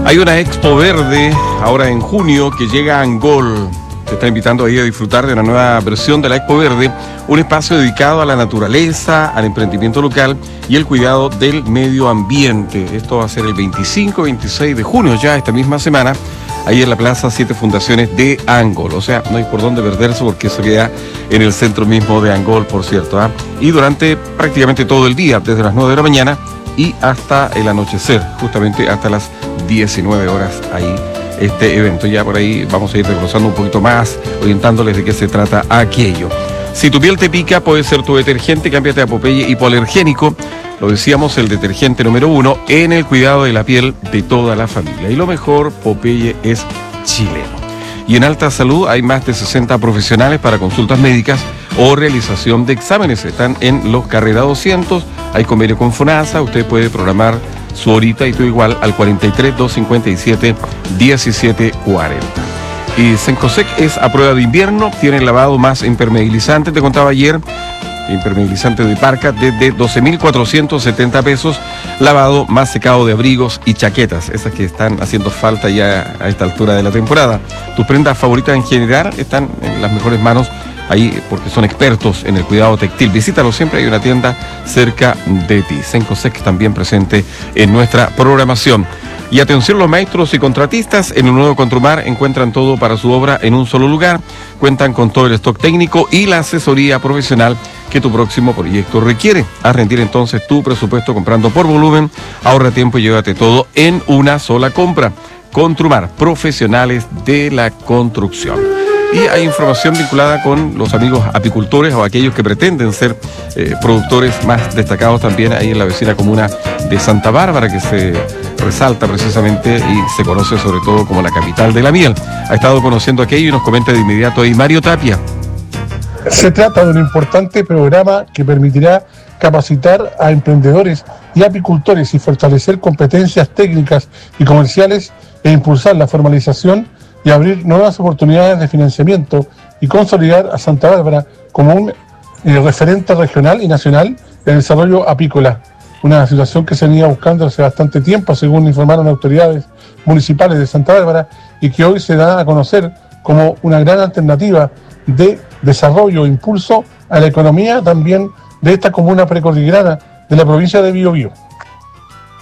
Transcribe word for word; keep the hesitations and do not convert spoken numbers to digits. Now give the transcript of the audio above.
Hay una Expo Verde ahora en junio que llega a Angol. Te está invitando ahí a disfrutar de una nueva versión de la Expo Verde, un espacio dedicado a la naturaleza, al emprendimiento local y el cuidado del medio ambiente. Esto va a ser el veinticinco y veintiséis de junio, ya esta misma semana, ahí en la Plaza Siete Fundaciones de Angol. O sea, no hay por dónde perderse porque eso queda en el centro mismo de Angol, por cierto, ¿eh? Y durante prácticamente todo el día, desde las nueve de la mañana y hasta el anochecer, justamente hasta las diecinueve horas ahí. Este evento, ya por ahí vamos a ir desglosando un poquito más, orientándoles de qué se trata aquello. Si tu piel te pica, puede ser tu detergente, cámbiate a Popeye hipoalergénico. Lo decíamos, el detergente número uno en el cuidado de la piel de toda la familia. Y lo mejor, Popeye es chileno. Y en Alta Salud hay más de sesenta profesionales para consultas médicas o realización de exámenes. Están en Los Carrera doscientos, hay convenio con FONASA, usted puede programar su horita y tú igual al cuarenta y tres, doscientos cincuenta y siete, diecisiete cuarenta. Y Sencosec es a prueba de invierno, tiene el lavado más impermeabilizante, te contaba ayer, impermeabilizante de Parca, desde doce mil cuatrocientos setenta pesos, lavado más secado de abrigos y chaquetas, esas que están haciendo falta ya a esta altura de la temporada. Tus prendas favoritas en general están en las mejores manos ahí porque son expertos en el cuidado textil. Visítalo siempre, hay una tienda cerca de ti. Sencosec también presente en nuestra programación. Y atención, los maestros y contratistas en el nuevo Contrumar encuentran todo para su obra en un solo lugar. Cuentan con todo el stock técnico y la asesoría profesional que tu próximo proyecto requiere. Haz rendir entonces tu presupuesto comprando por volumen, ahorra tiempo y llévate todo en una sola compra. Contrumar, profesionales de la construcción. Y hay información vinculada con los amigos apicultores o aquellos que pretenden ser eh, productores más destacados también ahí en la vecina comuna de Santa Bárbara, que se resalta precisamente y se conoce sobre todo como la capital de la miel. Ha estado conociendo aquello y nos comenta de inmediato ahí Mario Tapia. Se trata de un importante programa que permitirá capacitar a emprendedores y apicultores y fortalecer competencias técnicas y comerciales e impulsar la formalización y abrir nuevas oportunidades de financiamiento y consolidar a Santa Bárbara como un eh, referente regional y nacional en el desarrollo apícola. Una situación que se venía buscando hace bastante tiempo, según informaron autoridades municipales de Santa Bárbara, y que hoy se da a conocer como una gran alternativa de desarrollo e impulso a la economía también de esta comuna precordillerana de la provincia de Biobío.